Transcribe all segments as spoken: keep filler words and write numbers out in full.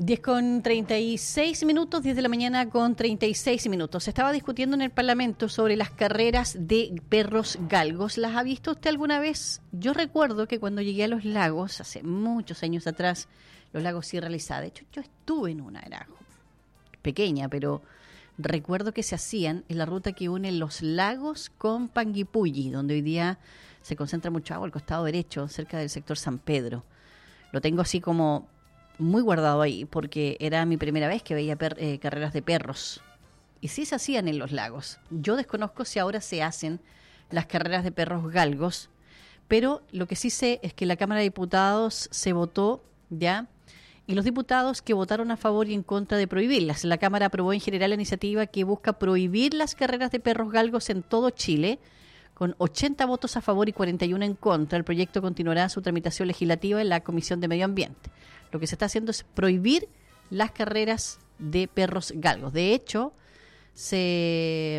diez con treinta y seis minutos, diez de la mañana con treinta y seis minutos. Se estaba discutiendo en el Parlamento sobre las carreras de perros galgos. ¿Las ha visto usted alguna vez? Yo recuerdo que cuando llegué a Los Lagos, hace muchos años atrás, Los Lagos sí realizaba. De hecho, yo estuve en una, era pequeña, pero recuerdo que se hacían en la ruta que une Los Lagos con Panguipulli, donde hoy día se concentra mucho agua al costado derecho, cerca del sector San Pedro. Lo tengo así como muy guardado ahí, porque era mi primera vez que veía per, eh, carreras de perros. Y sí se hacían en Los Lagos. Yo desconozco si ahora se hacen las carreras de perros galgos, pero lo que sí sé es que la Cámara de Diputados se votó, ¿ya? Y los diputados que votaron a favor y en contra de prohibirlas. La Cámara aprobó en general la iniciativa que busca prohibir las carreras de perros galgos en todo Chile, con ochenta votos a favor y cuarenta y uno en contra. El proyecto continuará su tramitación legislativa en la Comisión de Medio Ambiente. Lo que se está haciendo es prohibir las carreras de perros galgos. De hecho, se,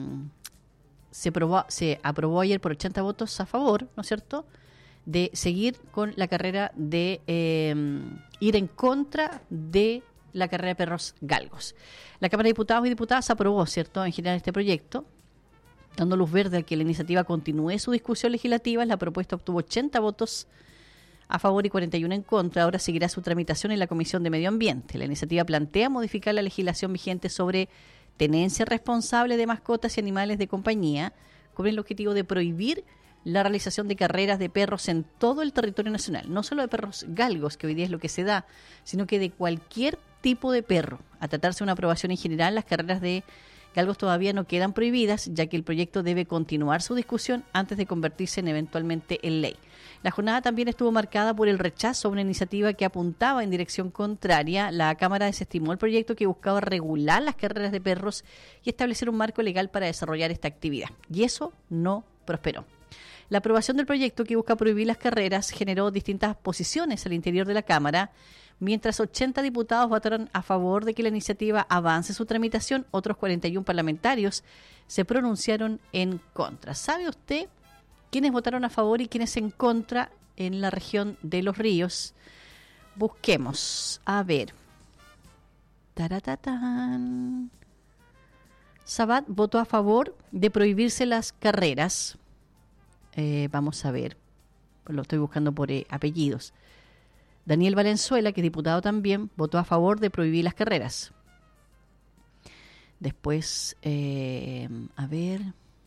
se, probó, se aprobó ayer por ochenta votos a favor, ¿no es cierto?, de seguir con la carrera de eh, ir en contra de la carrera de perros galgos. La Cámara de Diputados y Diputadas aprobó, ¿cierto?, en general este proyecto, dando luz verde a que la iniciativa continúe su discusión legislativa. La propuesta obtuvo ochenta votos a favor y cuarenta y uno en contra. Ahora seguirá su tramitación en la Comisión de Medio Ambiente. La iniciativa plantea modificar la legislación vigente sobre tenencia responsable de mascotas y animales de compañía, con el objetivo de prohibir la realización de carreras de perros en todo el territorio nacional. No solo de perros galgos, que hoy día es lo que se da, sino que de cualquier tipo de perro. A tratarse de una aprobación en general, las carreras de galgos todavía no quedan prohibidas, ya que el proyecto debe continuar su discusión antes de convertirse en eventualmente en ley. La jornada también estuvo marcada por el rechazo a una iniciativa que apuntaba en dirección contraria. La Cámara desestimó el proyecto que buscaba regular las carreras de perros y establecer un marco legal para desarrollar esta actividad. Y eso no prosperó. La aprobación del proyecto que busca prohibir las carreras generó distintas posiciones al interior de la Cámara. Mientras ochenta diputados votaron a favor de que la iniciativa avance su tramitación, otros cuarenta y uno parlamentarios se pronunciaron en contra. ¿Sabe usted quiénes votaron a favor y quiénes en contra en la región de Los Ríos? Busquemos. A ver. Taratatán. Sabat votó a favor de prohibirse las carreras. Eh, vamos a ver. Lo estoy buscando por eh, apellidos. Daniel Valenzuela, que es diputado también, votó a favor de prohibir las carreras. Después, eh, a ver...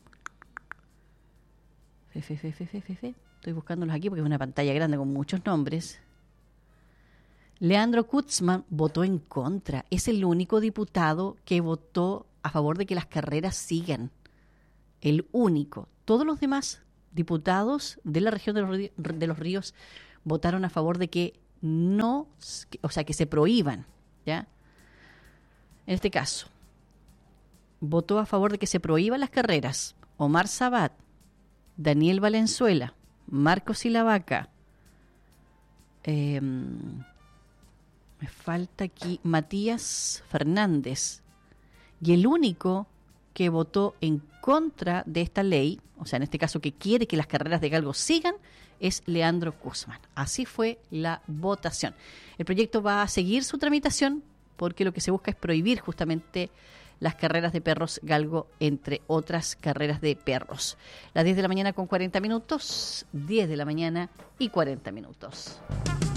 Fe, fe, fe, fe, fe, fe, fe. Estoy buscándolos aquí porque es una pantalla grande con muchos nombres. Leandro Kutzman votó en contra. Es el único diputado que votó a favor de que las carreras sigan. El único. Todos los demás diputados de la región de los, de los ríos votaron a favor de que no, o sea, que se prohíban, ¿ya? En este caso, votó a favor de que se prohíban las carreras Omar Sabat, Daniel Valenzuela, Marcos Silavaca, eh, me falta aquí Matías Fernández, y el único que votó en contra de esta ley, o sea, en este caso que quiere que las carreras de galgos sigan, es Leandro Kutzman. Así fue la votación. El proyecto va a seguir su tramitación porque lo que se busca es prohibir justamente las carreras de perros galgo, entre otras carreras de perros. Las diez de la mañana con cuarenta minutos, diez de la mañana y cuarenta minutos.